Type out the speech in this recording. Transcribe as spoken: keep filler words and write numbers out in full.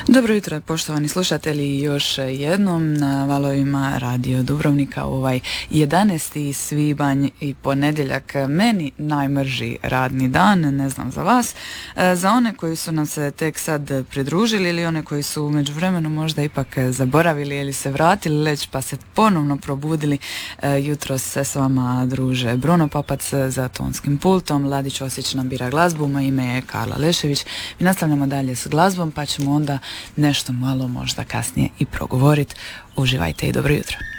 Dobro jutro, poštovani slušatelji, još jednom na valovima Radio Dubrovnika, ovaj jedanaesti svibanj i ponedjeljak, meni najmrži radni dan, ne znam za vas. Za one koji su nam se tek sad pridružili ili one koji su u međuvremenu možda ipak zaboravili ili se vratili leć pa se ponovno probudili, jutros se s vama druže Bruno Papac za tonskim pultom, Ladić Osić nam bira glazbu, moje ime je Karla Lešević. Mi nastavljamo dalje s glazbom pa ćemo onda nešto malo možda kasnije i progovoriti. Uživajte i dobro jutro.